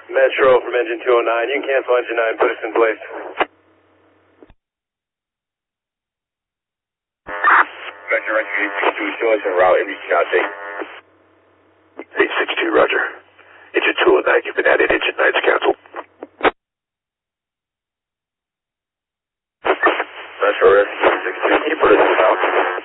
Metro from engine 209. You can cancel engine 9, put us in place. Metro Rescue 862, show us en route and reaching out date. 862, roger. Engine 209, you've been added, engine 9's canceled. Metro Rescue 862, can you put us in route?